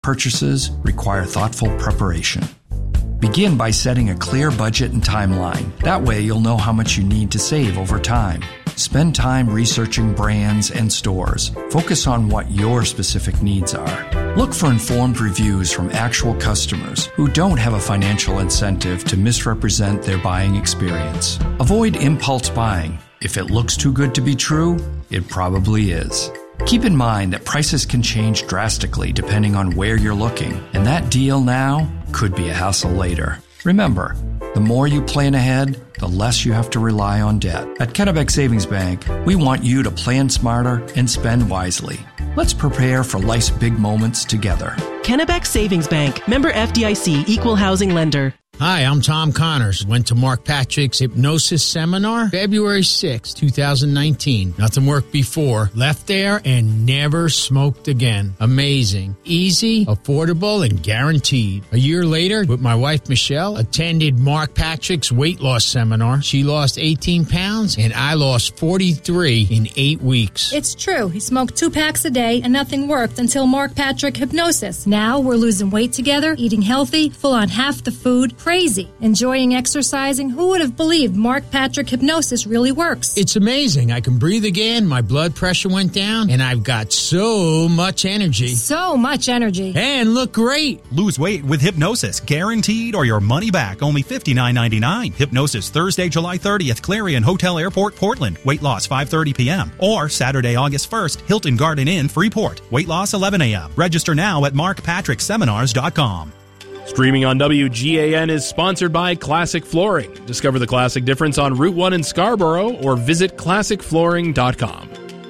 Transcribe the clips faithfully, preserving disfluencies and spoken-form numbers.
Purchases require thoughtful preparation. Begin by setting a clear budget and timeline. That way you'll know how much you need to save over time. Spend time researching brands and stores. Focus on what your specific needs are. Look for informed reviews from actual customers who don't have a financial incentive to misrepresent their buying experience. Avoid impulse buying. If it looks too good to be true, it probably is. Keep in mind that prices can change drastically depending on where you're looking, and that deal now could be a hassle later. Remember, the more you plan ahead, the less you have to rely on debt. At Kennebec Savings Bank, we want you to plan smarter and spend wisely. Let's prepare for life's big moments together. Kennebec Savings Bank, member F D I C, equal housing lender. Hi, I'm Tom Connors. Went to Mark Patrick's hypnosis seminar February sixth, twenty nineteen. Nothing worked before. Left there and never smoked again. Amazing. Easy, affordable, and guaranteed. A year later, with my wife Michelle, attended Mark Patrick's weight loss seminar. She lost eighteen pounds and I lost forty-three in eight weeks. It's true. He smoked two packs a day and nothing worked until Mark Patrick Hypnosis. Now we're losing weight together, eating healthy, full on half the food. Crazy. Enjoying exercising. Who would have believed Mark Patrick Hypnosis really works? It's amazing. I can breathe again. My blood pressure went down, and I've got so much energy. So much energy. And look great. Lose weight with Hypnosis. Guaranteed or your money back. Only fifty-nine ninety-nine. Hypnosis Thursday, July thirtieth, Clarion Hotel Airport, Portland. Weight loss five thirty p.m. Or Saturday, August first, Hilton Garden Inn, Freeport. Weight loss eleven a.m. Register now at mark patrick seminars dot com. Streaming on W G A N is sponsored by Classic Flooring. Discover the classic difference on Route one in Scarborough or visit classic flooring dot com.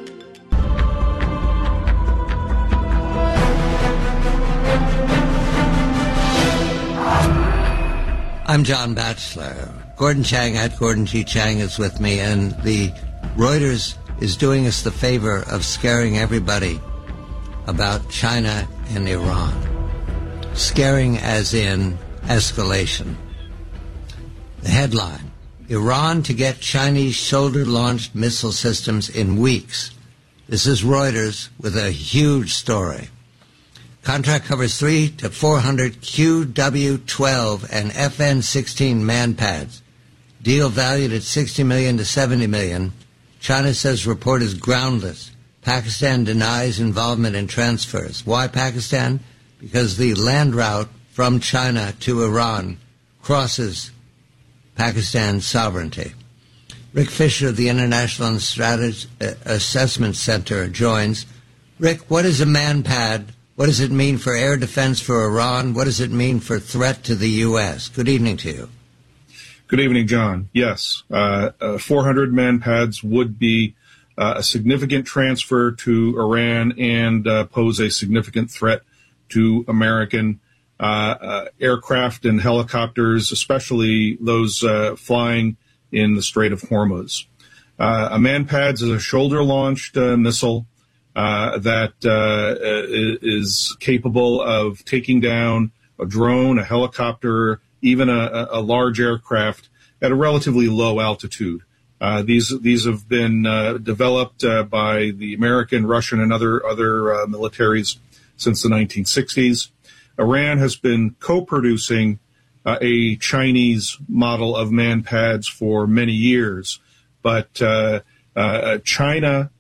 I'm John Batchelor. Gordon Chang at Gordon G. Chang is with me, and the Reuters is doing us the favor of scaring everybody about China and Iran. Scaring as in escalation. The headline, Iran to get Chinese shoulder-launched missile systems in weeks. This is Reuters with a huge story. Contract covers three to four hundred Q W twelve and F N sixteen man-pads. Deal valued at sixty million dollars to seventy million dollars. China says report is groundless. Pakistan denies involvement in transfers. Why Pakistan? Because the land route from China to Iran crosses Pakistan's sovereignty. Rick Fisher of the International Strategy Assessment Center joins. Rick, what is a man-pad? What does it mean for air defense for Iran? What does it mean for threat to the U S? Good evening to you. Good evening, John. Yes, uh, uh, four hundred man-pads would be uh, a significant transfer to Iran and uh, pose a significant threat to American uh, uh, aircraft and helicopters, especially those uh, flying in the Strait of Hormuz. Uh, a man-pads is a shoulder-launched uh, missile uh, that uh, is capable of taking down a drone, a helicopter, even a, a large aircraft at a relatively low altitude. Uh, these these have been uh, developed uh, by the American, Russian, and other other uh, militaries since the nineteen sixties. Iran has been co-producing uh, a Chinese model of man-pads for many years, but uh, uh, China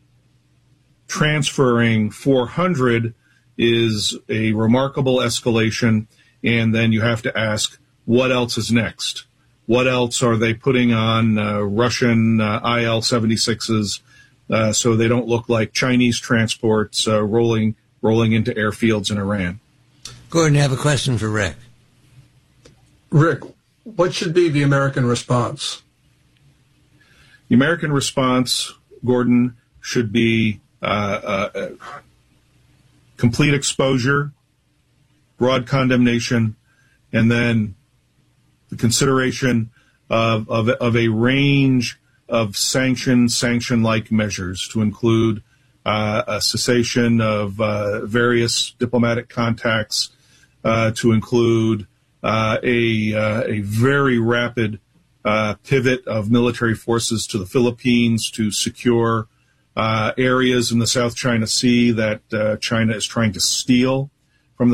transferring four hundred is a remarkable escalation, and then you have to ask, what else is next? What else are they putting on uh, Russian uh, I L seventy-sixes uh, so they don't look like Chinese transports uh, rolling rolling into airfields in Iran? Gordon, you have a question for Rick. Rick, what should be the American response? The American response, Gordon, should be uh, uh, complete exposure, broad condemnation, and then the consideration of, of, of a range of sanction, sanction-like measures to include uh, a cessation of uh, various diplomatic contacts, uh, to include uh, a, uh, a very rapid uh, pivot of military forces to the Philippines to secure uh, areas in the South China Sea that uh, China is trying to steal